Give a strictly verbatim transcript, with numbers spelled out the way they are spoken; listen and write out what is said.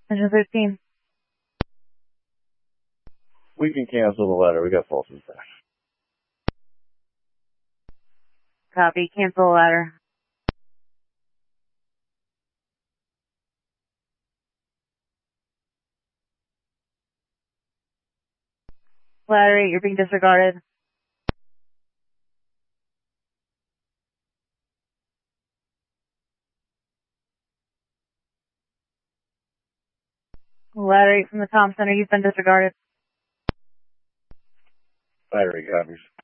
Engine thirteen. We can cancel the letter. We got falses back. Copy. Cancel the ladder. Ladder eight, you're being disregarded. Ladder eight from the comm center, you've been disregarded. Battery copies.